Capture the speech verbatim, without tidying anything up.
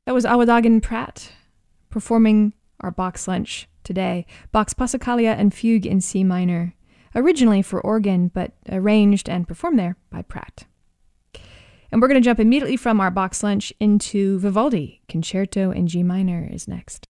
That was Awadagin Pratt performing our Bach's Lunch today. Bach's Passacaglia and Fugue in C minor, originally for organ, but arranged and performed there by Pratt. And we're going to jump immediately from our Bach's Lunch into Vivaldi. Concerto in G minor is next.